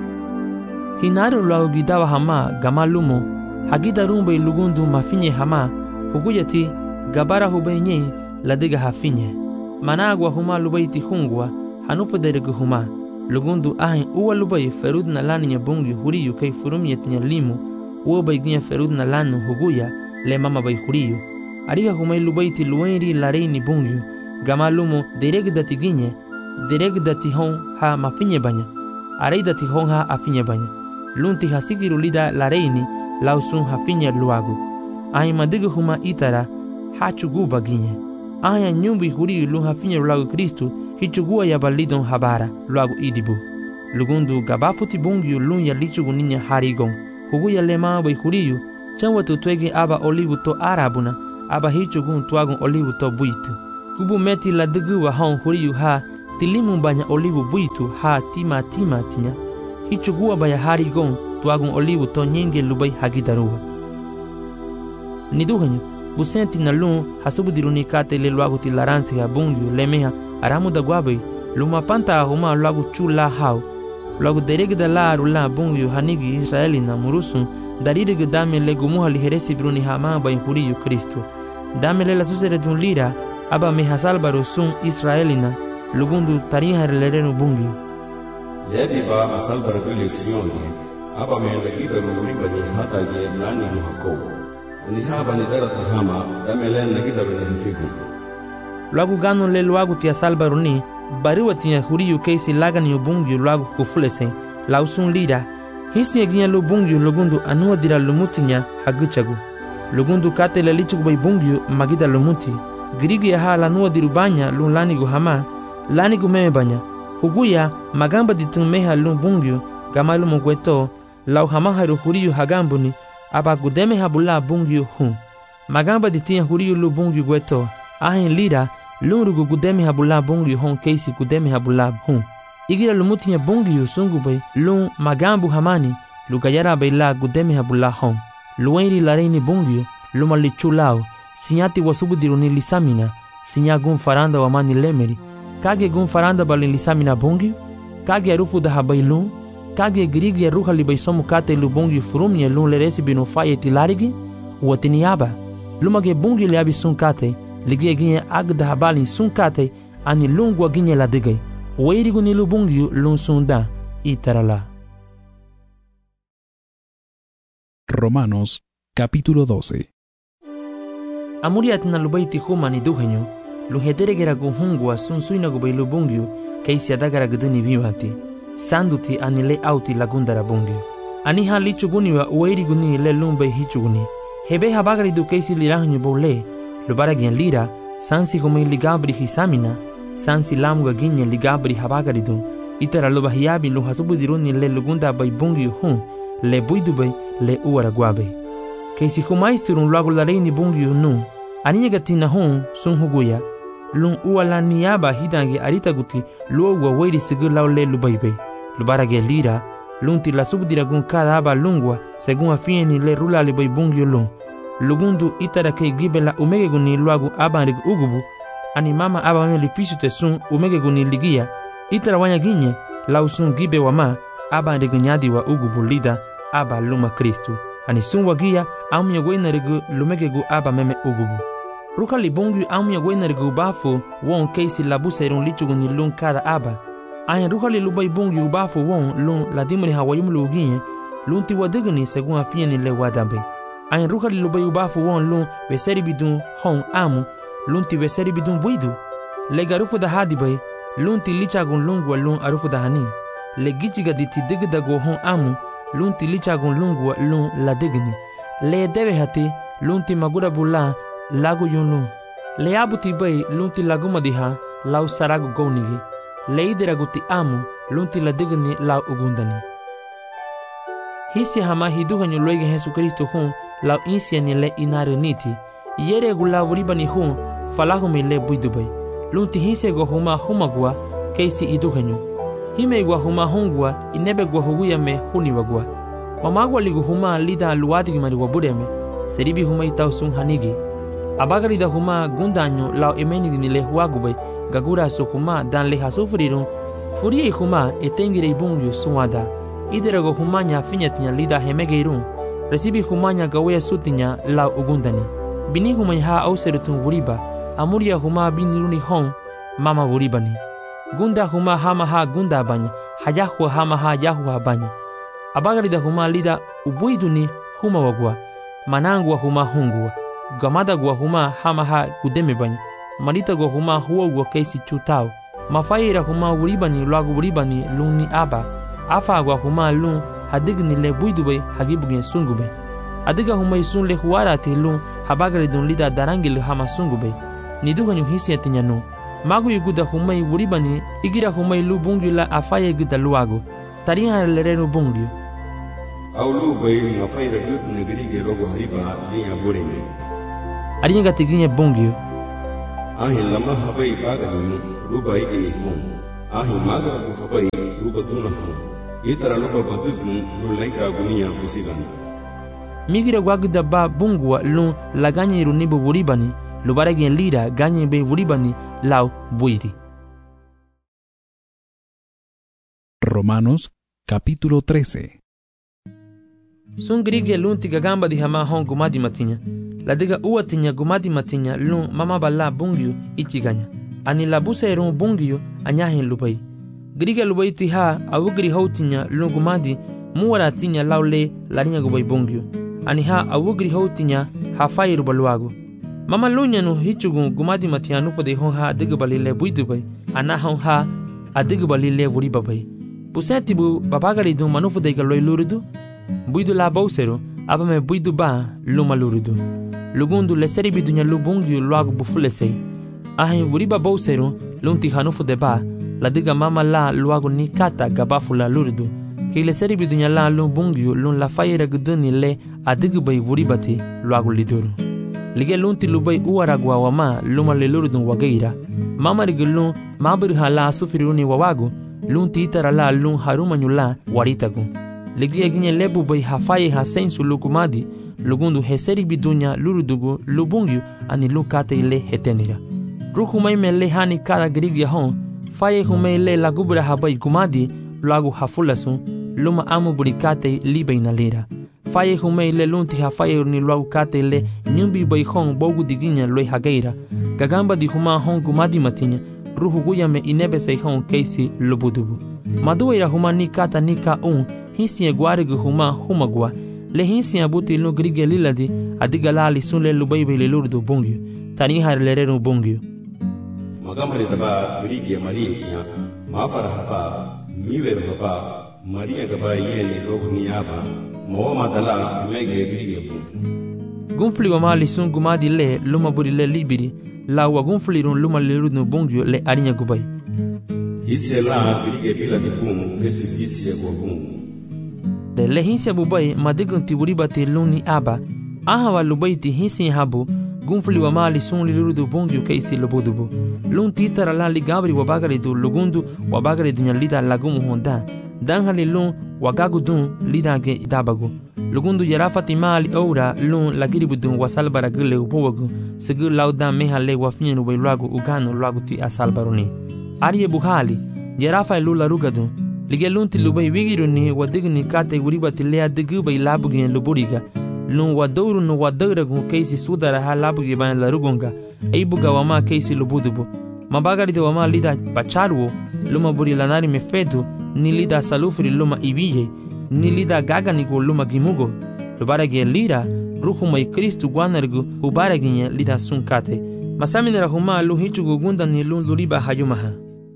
hinaru lagu gidawa hama gama lumo hagida rumbe lugundu mafinye hama huguyati gabara hubenye ladiga hafinye managwa huma lubaiti hungwa hanufa deregu huma lugundu ahin uwa lubai ferudna laninya bungi huriyu kay furumyetnya limu uwa bayginya ferudna lanu huguya le mama bay huriyu ariga humay lubaiti luwenri lareini bungi gama lumu deregdati ginye deregdati hon ha mafinye banya areidati hon ha afinye banya lunti hasigiru lida lareini lausun hafinye luagu ahin madigu huma itara hachuguba ginye ahin nyumbi huriyu lu hafinye luagu Kristu hichugua ya balidon habara luagu idibu lugundu gabafuti bungiu lun ya lichugu ninya harigon hugu ya lema bai huriyu chanwa tu twege aba olivu to arabuna aba hichugun tuagun olivu to buitu kubu meti la degu wa hon huriyu ha tilimu banya olivu buitu ha tima tinya hichugua baya hari gon tuagun olivu to nyenge lubai hagidaruwa niduhanyu busenti na lun hasubudiruni kate le luagu ti laransi ha bungyu lemeha aramu da guabai luma panta huma luagu chula hau luagu dereg da la rula bungyu hanigi israeli na murusun darireg dame le gumuha liheresi bruni hama bai huriyu kristo dame le la susere dun lira aba me hasalbaro sun israelina lugundu tariha lerenu bungyu yadi ba asalbaro dule sioni aba me le idaru ribani hata ge nani muhako ni haba ni darata hama dame le nagidaru ni hafiku luagu gano le luagu tia salbaro ni bariwa tia huriyu keisi lagani bungyu luagu kufulese lausun lira hisi eginya lu bungyu lugundu anua dira lumutinya haguchagu lugundu kate le lichugu bai bungyu magida lumuti girigi ya hala nua dirubanya lun lanigu hama lanigu meme banya huguya magamba ditun meha lun bungyu gamalu mugweto lau hama haru huriyu hagambuni aba gudeme habula bungyu hun magamba ditia huriyu lu bungyu gweto ahin lira lun rugu gudeme habula bungyu hon keisi gudeme habula hun igira lumutinya bungyu sungu bai lun magambu hamani lugayara bai la gudeme habula hon luenri lareini bungyu luma lichulao sinyati wasubudiruni lisamina sinya gun faranda wa mani lemeri kage gun faranda balin lisamina bungyu kage arufu da habailun kage girigi ruha li baisomu kate lu bungyu furumye lun leresi binu faye tilarigi watiniaba lumage bungyu le abi sun kate ligie ginye agda habalin sun kate ani lungwa ginye la digay weirigu ni lu bungyu lun sunda itarala. Romanos capítulo 12. Amuriat na lubaiti huma ni duhenyo luheteregera guhungwa sunsuina gubai lubungyu keisi adagara guduni vivati sanduti anile auti lagundara bungyu ani ha lichuguni wa ueiri guni le lumbai hichuguni hebe habagari du keisi lirahnyu bole lubaragien lira sansi gumai ligabri hisamina sansi lamuga ginye ligabri habagari du itara lubahiabi luhasubudiruni le lugunda bai bungyu hun le buidubai le uara guabe keisi humaisturun luagu lareini bungyu nu aninya gatina hon sun huguya lun uala niaba hidange arita guti luwa weiri sigur laule lubaibe lubarage lira lunti la subdira gun kada aba lungwa segun afieni le rula le bungyu lun lugundu itara ke gibela umege guni luagu abanrig ugubu ani mama aba meli fisute sun umege guni ligia itara wanya ginye lausun gibe wama abanrig nyadi wa ugubu lida aba luma kristu ani sun wagia amya goinarigu lumegegu aba meme ugubu ruka li bungyu amya goinarigu bafu won keisi labuserun lichugu ni lun kada aba ayan ruka li lubai bungyu bafu won lun ladimri hawayum luginye lun ti wadigni segun afieni le wadabe ayan ruka li lubai bafu won lun weseri bidun hon amu lun ti weseri bidun buidu le garufu da hadibai lun ti lichagun lungwa lun arufu da hani le gichiga diti digda go hon amu lunti lichagun lungwa lun la digni le debe hati lunti magura bula lagu yun lun le abuti bay lunti laguma diha lau saragu gownigi le idiraguti amu lunti la digni lau ugundani hisi hama hiduhanyu luege Jesu Kristo hun lau insiani le inareniti yere gula vuribani hun falahumi le buidubay lunti hisi go huma humagwa keisi iduhanyu hime gwa huma hongwa inebe gwa huguya me huni wagwa mamagwa ligu huma lida luwadi gimari wabureme seribi huma itausun hanigi abagari da huma gundanyo lao emeni ni le huagubay gagura so huma dan le hasufrirun furie huma etengire ibungyu suwada iderago huma nya finyatinya lida hemegeirun resibi huma nya gawe sutinya lao ugundani bini huma ha auserutun wuriba amuria huma biniruni hon mama wuribani gunda huma hama ha gunda banya hajahwa hama ha yahwa banya abagari da huma lida ubuiduni huma wagwa manangwa huma hungwa gamada gwa huma hama ha gudeme banya marita gwa huma huwa keisi chutao mafaira huma wuribani lagu wuribani luni aba afa gwa huma lun hadigni le buidube hagibugen sungube adiga huma isun le huara te lun habagari dun lida darangil hama sungube niduganyu hisi atinyano magu yuguda humai wuribani igira humai lu bungyu la afaye guda luago tariha lerenu bungyu Aulu bay nga fayra gut negri ge logo hariba dinya boreme. Arinya gatiginye bongyo. Ahin lama habai baga dunu rubai ini hum. Ahin maga bu habai ruba duna hum. Itara loba badudnu lulaika gunia busigan. Migira gwagda ba bungwa lun la ganye runibo buribani, lubarage lira ganye be buribani lau buiti. Romanos capítulo 13. Sun grige lun tiga gamba di hama hon gumadi matinya. La diga uatinya gumadi matinya lun mama bala bungyu ichiganya. Ani la busa erun bungyu anyahin lubai. Grige lubai tiha awugri houtinya lun gumadi muwaratinya laule larinya gubai bungyu. Ani ha awugri houtinya ha fairu baluago. Mama lunya no hichugun gumadi matia nufo de hon ha diga balile buidubai. Ana hon ha adiga balile vuri babai. Pusetibu babagari du manufo de galoi luridu. Buidu la bausero abame buidu ba luma luridu. Lugundu le seribi dunya lubungi luago bufulesei. Ahin vuriba bausero lunti hanufu de ba la diga mama la luago ni kata gabafula luridu. Ke le seribi dunya la lubungi lun la fayera guduni le adiga bay vuribati luago liduru. Lige lunti lubai uaragwa wama luma le luridu wagaira. Mama rigulun mabiri hala sufiruni wawago lunti itara la lun harumanu la waritagu. Ligia ginye lebu bay hafaye ha sensu lukumadi lugundu heseri bidunya lurudugu lubungyu ani lukate ile hetenira. Ruhumay me le hani kada grigia hon faye humay le lagubra habay kumadi luagu hafulasun luma amu burikate libe inalira. Faye humay le lunti hafaye ni luagu kate ile nyumbi bay hon bogu diginya loy hageira. Gagamba di huma hon kumadi matinya ruhu guya me inebe say hon keisi lubudubu. Maduira huma ni kata nika hinsi guarigu huma humagua le hinsi abuti no grige liladi adiga la lisun le lubaybe le lurdu bongyu tani har lerero bongyu magamari taba grige mari kiya mafara haba miwer haba maria gaba yene logniaba moma dala mege grige gunfli wa mali sun gumadi le luma buri le libiri la wa gunfli ron luma le lurdu bongyu le arinya gubay hisela grige bila dipum kesi fisi gogum de le hinsi bubai madigun tiburiba te luni aba ahawa lubai ti hinsi habu gunfli wa mali sun li lurudu bongyu keisi lubudubu lun titara la ligabri wa bagari du lugundu wa bagari dunya lida lagumu honda danhali lun wa gagudun lida ge idabagu lugundu yarafati mali oura lun lagiribudun wa salbara gule ubowagu sigu lauda mehale wa finyenu bai luagu uganu luagu ti asalbaruni ariye buhali yarafa lula rugadun lige lunti lubai wigiruni wadigni kate guribati lea digubay labugin luburiga lun wadawru no wadawragu keisi sudara ha labugi ban larugunga eibuga wama keisi lubudubu mabagari de wama lida bacharuo luma buri lanari mefedu ni lida salufri luma ibiye ni lida gaganigo luma gimugo lubarage lira ruhumai kristu guanargu ubaraginye lida sunkate masaminera huma luhichugu gunda ni lun luriba hayumaha.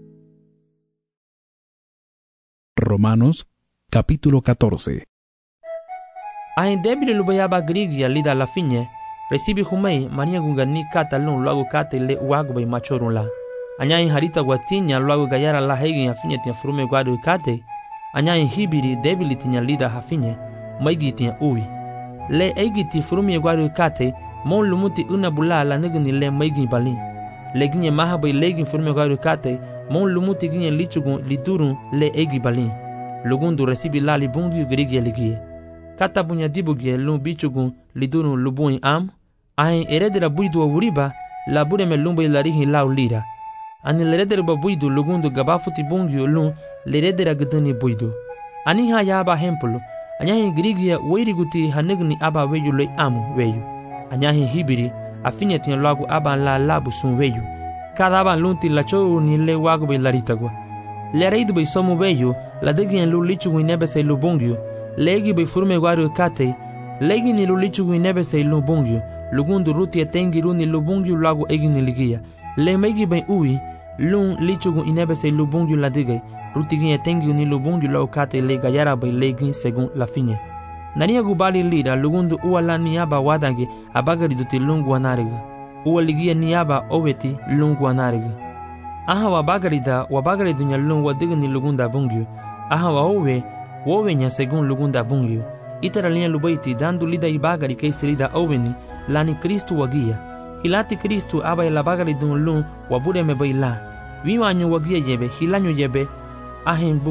Romanos capítulo 14. Ahin debile lubayaba grigia lida la finye, recibi humei maria gungani kata lun luago kate le uago bay machorun la. Anyahin harita guatinya luago gayara la hegin hafinye tia frume guado kate, anyahin hibiri debili tinya lida hafinye, maigi tia uwi. Le egiti frume guado kate, mon lumuti una bula la negni le maigi balin. Le ginye mahabay legin frume guado kate, mon lumuti ginye lichugun liturun le egi balin. Lugundu recibi lali bungu grigia ligie. Kata bunya dibugie lun bichugun lidurun lubun am. Ahin eredera buidu wa wuriba la bureme lumba larihin lau lira. Ani leredera ba buidu lugundu gabafuti bungu lun leredera gudani buidu. Ani ha yaba hempulu. Anyahin grigia wairiguti hanegni aba weyu le amu weyu. Anyahin hibiri afinyeti lagu aba la labu sun weyu. Cada aban lunti la chou ni le wago be laritagwa. Le reidu be somu weyu la degien lu lichu inebe se lu bongyu. Legi be furme guaru kate. Legi ni lu lichu inebe se lu bongyu. Lugundu ruti etengi runi lu bongyu lagu egi ni ligia. Le megi be ui lun lichu inebe se lu bongyu la digay. Ruti gin etengi ni lu bongyu lagu kate le gayara be legi segun la finye. Nania gubali lira lugundu uala niaba wadangi abagari duti lungu anariga. Uwa ligia niaba oweti lungu anariga. Aha wabagari dunya lungu wadigni lugunda bungyu. Aha wowe nya segun lugunda bungyu. itara linha lubaiti dando lida ibagari kay serida oveni lani Kristu wagia. Hilati Kristu aba ilabagari dun lun wabude me baila. Viwanyo wagia yebe hilanyo yebe ahin